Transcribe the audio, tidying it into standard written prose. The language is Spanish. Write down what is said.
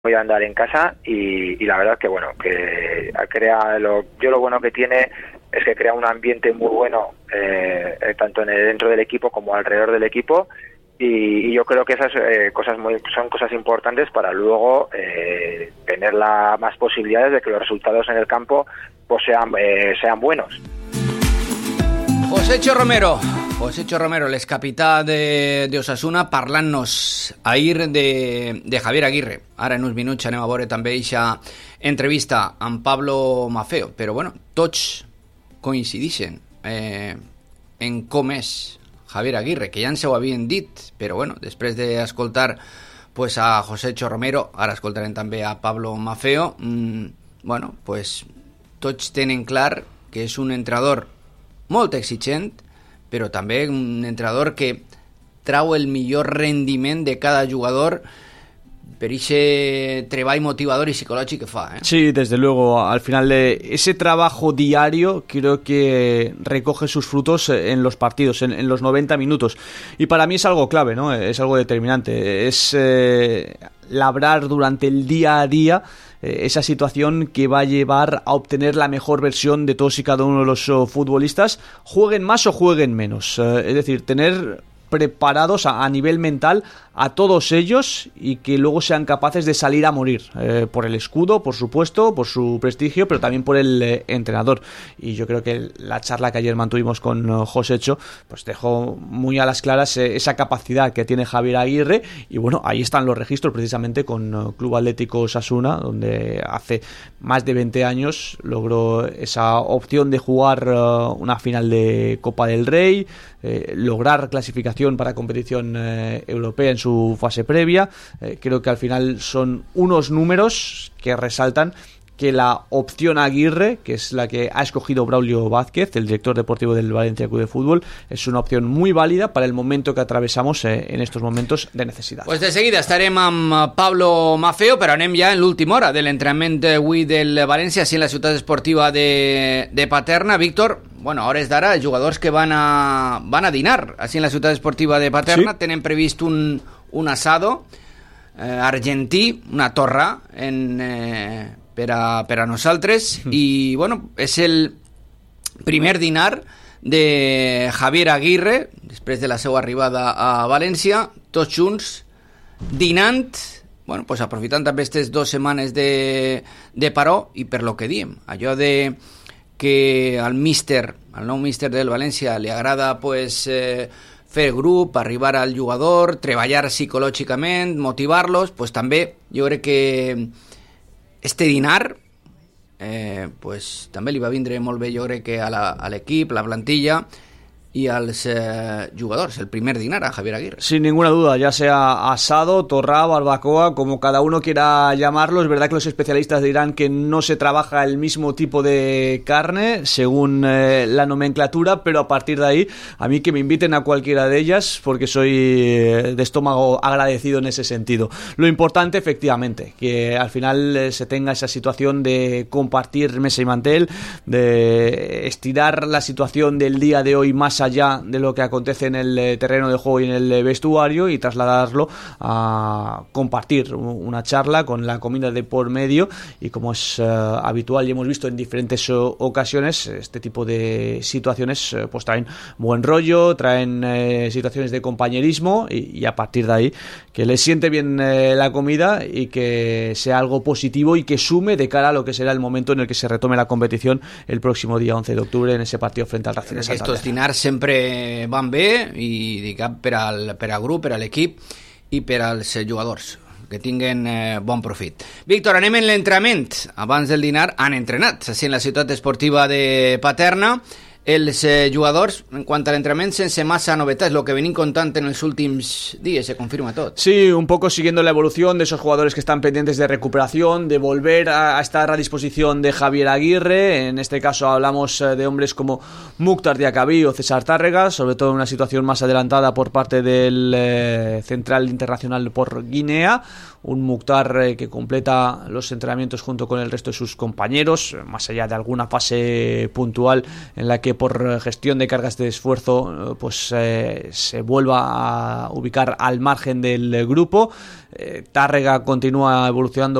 voy a andar en casa y la verdad que bueno, que lo bueno que tiene es que crea un ambiente muy bueno tanto dentro del equipo como alrededor del equipo y yo creo que esas son cosas importantes para luego tener más posibilidades de que los resultados en el campo pues sean buenos. Josécho Romero, l'excapità de Osasuna, parlant-nos ahir de Javier Aguirre. Ara en uns minuts anem a veure també aquesta entrevista amb Pablo Maffeo, però bueno, tots coincideixen en com és Javier Aguirre, que ja ens ho havien dit, però bueno, després d'escoltar pues, a Josécho Romero, ara escoltarem també a Pablo Maffeo, bueno, pues tots tenen clar que és un entrenador molt exigent, però també un entrenador que trau el millor rendiment de cada jugador per ese treball motivador y psicológico que fa. Sí, desde luego, al final de ese trabajo diario creo que recoge sus frutos en los partidos, en los 90 minutos. Y para mí es algo clave, ¿no? Es algo determinante. Es labrar durante el día a día esa situación que va a llevar a obtener la mejor versión de todos y cada uno de los futbolistas, jueguen más o jueguen menos. Es decir, tener preparados a nivel mental a todos ellos y que luego sean capaces de salir a morir por el escudo, por supuesto, por su prestigio, pero también por el entrenador. Y yo creo que la charla que ayer mantuvimos con Josécho pues dejó muy a las claras esa capacidad que tiene Javier Aguirre y bueno, ahí están los registros precisamente con Club Atlético Osasuna, donde hace más de 20 años logró esa opción de jugar una final de Copa del Rey, lograr clasificación para competición europea en su fase previa. Creo que al final son unos números que resaltan que la opción Aguirre, que es la que ha escogido Braulio Vázquez, el director deportivo del Valencia Club de Fútbol, es una opción muy válida para el momento que atravesamos en estos momentos de necesidad. Pues de seguida estarem amb Pablo Maffeo, però anem ja en l'última hora de l'entrenament d'avui del València, així en la ciutat esportiva de Paterna. Víctor, bueno, a hores d'ara, els jugadors que van a dinar així en la ciutat esportiva de Paterna, sí, tenen previst un asado argentí, una torra per a nosaltres, i bueno, és el primer dinar de Javier Aguirre després de la seva arribada a València, tots junts dinant, bueno, pues aprofitant també aquestes 2 setmanes de paró, i per lo que diem, allò de que al nou míster del València li agrada pues fer grup, arribar al jugador, treballar psicològicament, motivar-los, pues també jo crec que este dinar pues també li va vindre molt bé, jo crec que a l'equip, la plantilla y a los jugadores, el primer dinar a Javier Aguirre. Sin ninguna duda, ya sea asado, torra, barbacoa, como cada uno quiera llamarlo. Es verdad que los especialistas dirán que no se trabaja el mismo tipo de carne según la nomenclatura, pero a partir de ahí, a mí que me inviten a cualquiera de ellas, porque soy de estómago agradecido en ese sentido. Lo importante, efectivamente, que al final se tenga esa situación de compartir mesa y mantel, de estirar la situación del día de hoy más allá de lo que acontece en el terreno de juego y en el vestuario, y trasladarlo a compartir una charla con la comida de por medio, y como es habitual y hemos visto en diferentes ocasiones, este tipo de situaciones pues traen buen rollo, traen situaciones de compañerismo, y a partir de ahí que les siente bien la comida y que sea algo positivo y que sume de cara a lo que será el momento en el que se retome la competición el próximo día 11 de octubre en ese partido frente al Racing de Santander. Estos dinars sempre van bé, i diguem per al grup, per a l'equip i per als jugadors que tinguen bon profit. Víctor, anem en l'entrenament. Abans del dinar han entrenat així en la ciutat esportiva de Paterna els jugadors, en quant a l'entrenament, sense massa novetats, lo que venim contant en els últims días, se confirma todo. Sí, un poco siguiendo la evolución de esos jugadores que están pendientes de recuperación, de volver a estar a disposición de Javier Aguirre. En este caso hablamos de hombres como Mukhtar Diakhaby o César Tárrega, sobre todo en una situación más adelantada por parte del central internacional por Guinea. Un Mukhtar que completa los entrenamientos junto con el resto de sus compañeros, más allá de alguna fase puntual en la que que por gestión de cargas de esfuerzo pues se vuelva a ubicar al margen del grupo. Tárrega continúa evolucionando